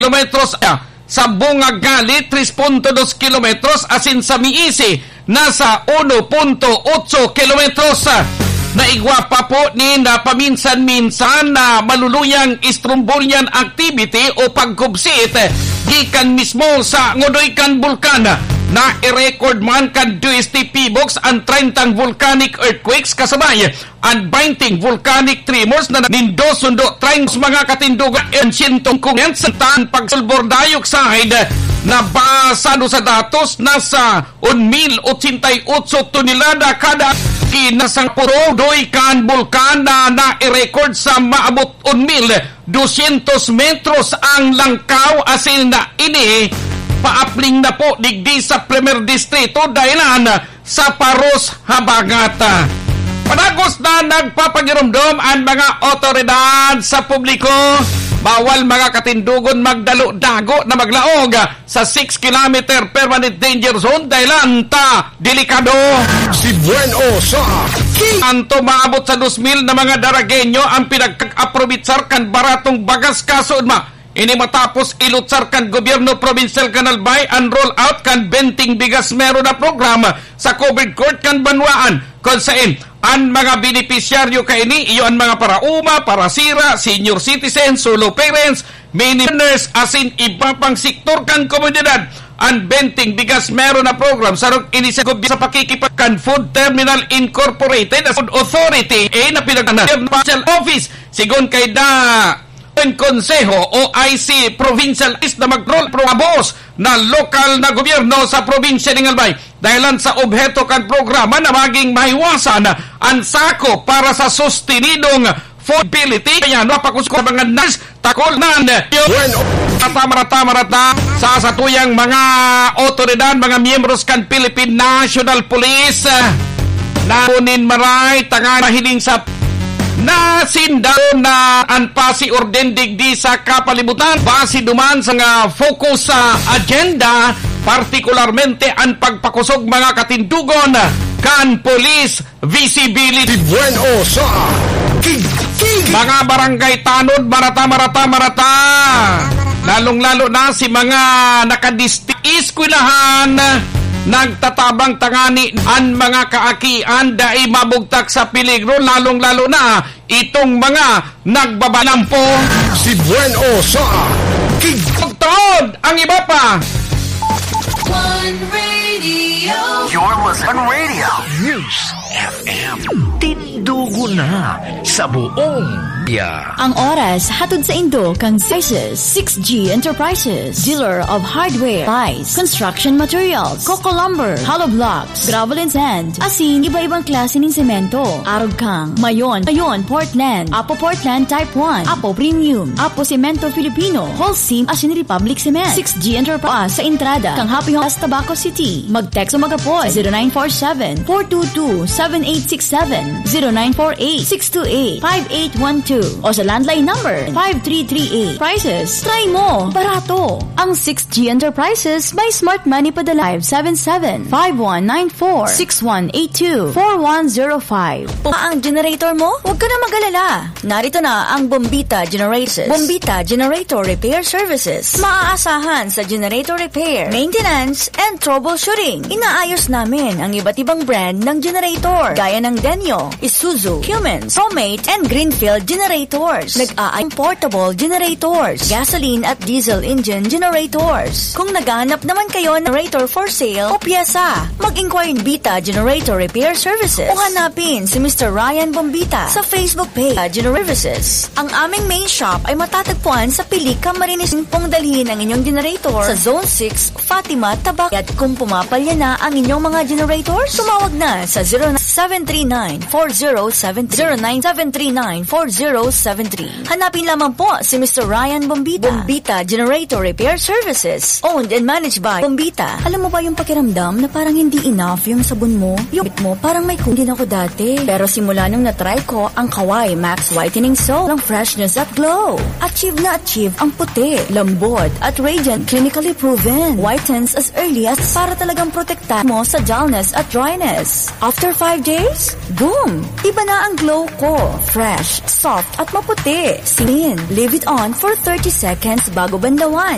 kilometros sa Bungagali 3.2 kilometros, asin sa Miisi nasa 1.8 kilometros. Naigwa pa po ni na paminsan-minsan na maluluyang Strombolian activity o pagkubsit gikan mismo sa Ngodoykan Vulkan. Na i-record man kan 20 PBOX ang 30 volcanic earthquakes kasabay ang 20 volcanic tremors na nindo-sundo 30 mga katindugan and sintong kungent sa taan pag-sulfur dioxide na basado sa datos nasa 1,088 tonelada kada kinasang puro Doykan Vulkan na i-record sa maabot 1,200 metros ang langkaw asin na ini paapling na po digdi sa Premier Distrito dahilan sa Paros Habagata. Panagos na nagpapagirumdom ang mga otoridad sa publiko. Bawal mga katindugon magdalo-dago na maglaog sa 6 km permanent danger zone dahilan ta delikado. Si Bueno sa Anto maabot sa 2,000 na mga Daragenyo ang pinag-aprobitsar kan baratong bagas kasood ma. Ini matapos ilutsar kan gobyerno provincial Kanalbay ang roll out kan benting bigas meron na programa sa COVID court kan Banwaan. Kung saan ang mga beneficiaryo kaini iyo ang mga parauma, parasira, senior citizen, solo parents, mini-earners asin iba pang sektor kan komunidad. Ang benting bigas meron na program sa inisip sa pakikipagkan Food Terminal Incorporated as Food Authority na pinag-anap office sigon kay ang Konseho o IC Provincial is na mag-roll probos na lokal na gobyerno sa probinsya ng Albay dahilan sa obheto kan programa na maging mahiwasan ang sako para sa sustenidong affordability kaya napakusok mga nurse takol na marata sa satuyang mga otoridad, mga miyembros kan Philippine National Police na kunin maray tanga mahiling sa nasindaw na anpasi orden digdi sa kapalibutan base duman sa nga focus sa agenda partikularmente ang pagpakusog mga katindugon kan police visibility. Bueno sa mga barangay tanod marata lalong-lalo na si mga nakadiskwelahan nagtatabang tangani ang mga kaakian dai mabugtak sa peligro lalong-lalo na itong mga nagbabalampo. Si Bueno sa Pagtaod ang iba pa. One Radio. You're listening on Radio News FM. Tindugo na sa buong Ang oras hatod sa Indo kang Spices 6G Enterprises, dealer of hardware, supplies, construction materials, coco lumber, hollow blocks, gravel and sand, asin iba-ibang klase ng semento. Arog kang Mayon, Portland, Apo Portland Type 1, Apo Premium, Apo Cemento Filipino, Holcim, asin Republic Cement. 6G Enterprise sa entrada kang Happy Homes Tabaco City. Mag-text o mag-apoy 0947-422-7867, 0948-628-5812 o sa landline number 5338. Prices, try mo, barato. Ang 6G Enterprises by Smart Money Padalive 77-5194-6182-4105. Ang generator mo? Huwag ka na mag-alala. Narito na ang Bombita Generators. Bombita Generator Repair Services. Maaasahan sa generator repair, maintenance, and troubleshooting. Inaayos namin ang iba't ibang brand ng generator gaya ng Denyo, Isuzu, Cummins, Promate, and Greenfield generators. Nag-portable generators, gasoline at diesel engine generators. Kung naghahanap naman kayo ng generator for sale o piyesa, mag-inquire Bombita Generator Repair Services o hanapin si Mr. Ryan Bombita sa Facebook page Generators. Ang aming main shop ay matatagpuan sa Pilik, Camarines. Pong dalhin ang inyong generator sa Zone 6, Fatima, Tabac. At kung pumapalya na ang inyong mga generators, tumawag na sa 0973-4073. Hanapin lamang po si Mr. Ryan Bombita. Bombita Generator Repair Services. Owned and managed by Bombita. Alam mo ba yung pakiramdam na parang hindi enough yung sabon mo? Yung bit mo parang may kundin ako dati. Pero simula nung natry ko ang Kawai Max Whitening Soap, ang freshness at glow. Achieve na achieve ang puti, lambot at radiant, clinically proven. Whitens as early as para talagang protekta mo sa dullness at dryness. After 5 days, boom! Iba na ang glow ko. Fresh, soft at maputi. Leave it on for 30 seconds bago bandawan.